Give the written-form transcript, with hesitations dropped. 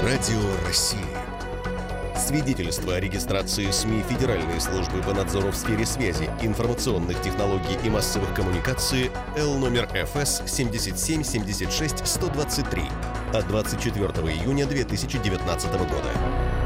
Радио России. Свидетельство о регистрации СМИ Федеральной службы по надзору в сфере связи, информационных технологий и массовых коммуникаций Л номер ФС 7776-123 от 24 июня 2019 года.